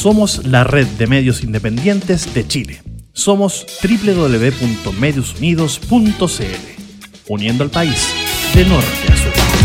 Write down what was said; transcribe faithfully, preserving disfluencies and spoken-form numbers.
Somos la red de medios independientes de Chile. Somos doble u doble u doble u punto medios unidos punto c l, uniendo al país de norte